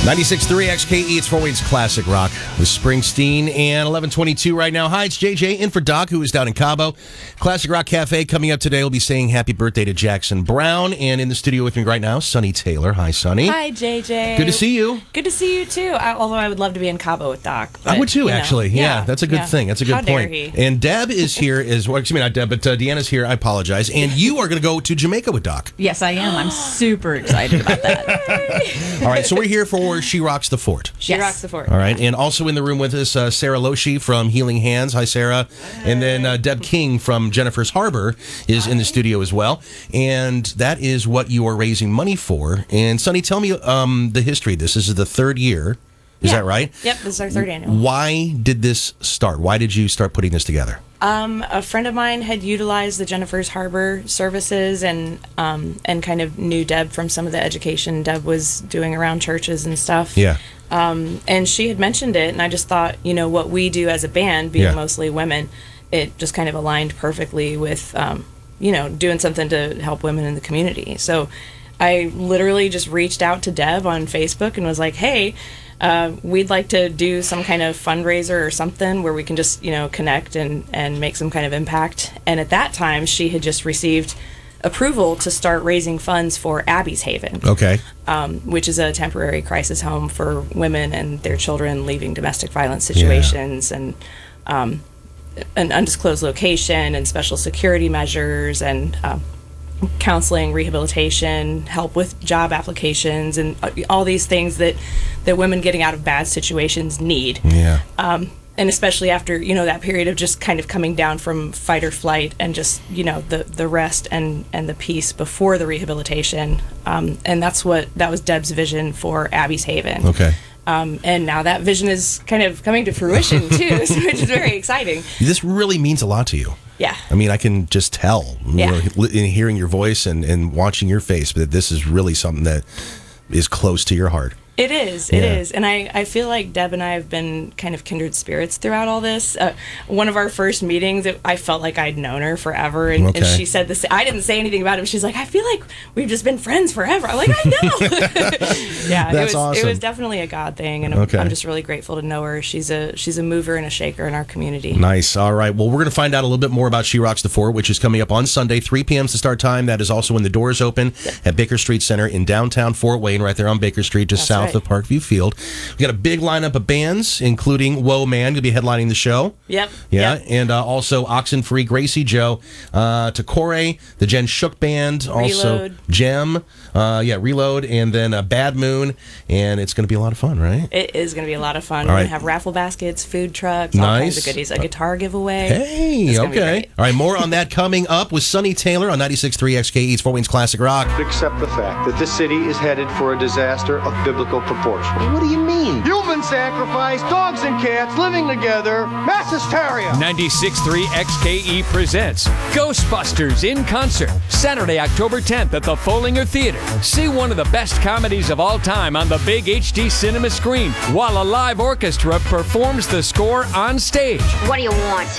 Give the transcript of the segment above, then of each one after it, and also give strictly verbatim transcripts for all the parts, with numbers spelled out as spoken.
ninety-six point three X K E, it's Fort Wayne's Classic Rock with Springsteen. And eleven twenty-two right now. Hi, it's J J in for Doc, who is down in Cabo. Classic Rock Cafe coming up today. We'll be saying happy birthday to Jackson Brown. And in the studio with me right now, Sonny Taylor. Hi, Sonny. Hi, J J. Good to see you. Good to see you, too. I, although I would love to be in Cabo with Doc. But, I would, too, you know, actually. Yeah, yeah, that's a good yeah. thing. That's a good How point. dare he? And Deb is here as well. Excuse me, not Deb, but uh, Deanna's here. I apologize. And you are going to go to Jamaica with Doc. Yes, I am. I'm super excited about that. All right, so we're here for She Rocks the Fort. She Yes. rocks the fort. All right, and also in the room with us, uh, Sarah Loshi from Healing Hands. Hi, Sarah. And then uh, Deb King from Jennifer's Harbor is in the studio as well. And that is what you are raising money for. And Sonny, tell me um, the history of this. This is the third year. Is Yeah. that right? Yep, this is our third annual. Why did this start? Why did you start putting this together? Um, a friend of mine had utilized the Jennifer's Harbor services and um, and kind of knew Deb from some of the education Deb was doing around churches and stuff. Yeah. Um, and she had mentioned it, and I just thought, you know, what we do as a band, being Yeah. mostly women, it just kind of aligned perfectly with, um, you know, doing something to help women in the community. So I literally just reached out to Deb on Facebook and was like, hey, uh, we'd like to do some kind of fundraiser or something where we can just, you know, connect and, and make some kind of impact. And at that time, she had just received approval to start raising funds for Abby's Haven, Okay. um, which is a temporary crisis home for women and their children leaving domestic violence situations, and um, an undisclosed location and special security measures and um, counseling, rehabilitation, help with job applications, and uh, all these things that, that women getting out of bad situations need. Yeah. Um, and especially after, you know, that period of just kind of coming down from fight or flight and just, you know, the, the rest and, and the peace before the rehabilitation. Um, and that's what, that was Deb's vision for Abby's Haven. Okay. Um, and now that vision is kind of coming to fruition too, so which is very exciting. This really means a lot to you. Yeah. I mean, I can just tell, you Yeah. know, li- in hearing your voice and, and watching your face, that this is really something that is close to your heart. It is, it Yeah. is. And I, I feel like Deb and I have been kind of kindred spirits throughout all this. Uh, one of our first meetings, it, I felt like I'd known her forever. And, Okay. and she said this, I didn't say anything about it, but she's like, I feel like we've just been friends forever. I'm like, I know. yeah, That's it was, awesome. it was definitely a God thing. And I'm, Okay. I'm just really grateful to know her. She's a, she's a mover and a shaker in our community. Nice. All right. Well, we're going to find out a little bit more about She Rocks the Fort, which is coming up on Sunday, three p.m. is the start time. That is also when the doors open at Baker Street Center in downtown Fort Wayne, right there on Baker Street, just That's south right. of Parkview Field. We got a big lineup of bands, including Whoa Man, going to be headlining the show. Yep. Yeah, Yep. and uh, also Oxenfree, Gracie Joe, uh, Takore, the Jen Shook Band, also Reload. Gem, uh, yeah, Reload, and then uh, Bad Moon, and it's going to be a lot of fun, right? It is going to be a lot of fun. All We're right. going to have raffle baskets, food trucks, all Nice. kinds of goodies, a guitar giveaway. Hey, It's gonna be okay. great. All right, more on that coming up with Sonny Taylor on ninety-six point three X K E. It's Fort Wayne's Classic Rock. Accept the fact that this city is headed for a disaster of biblical proportion. What do you mean? Human sacrifice, dogs and cats living together, mass hysteria. ninety-six point three X K E presents Ghostbusters in concert, Saturday, October tenth at the Follinger Theater. See one of the best comedies of all time on the big H D cinema screen, while a live orchestra performs the score on stage. What do you want?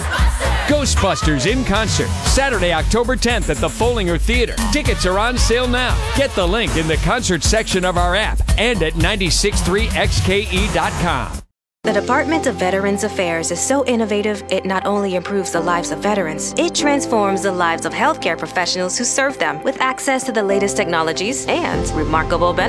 Ghostbusters in concert, Saturday, October tenth at the Follinger Theater. Tickets are on sale now. Get the link in the concert section of our app and at ninety-six point three X K E dot com. The Department of Veterans Affairs is so innovative, it not only improves the lives of veterans, it transforms the lives of healthcare professionals who serve them with access to the latest technologies and remarkable benefits.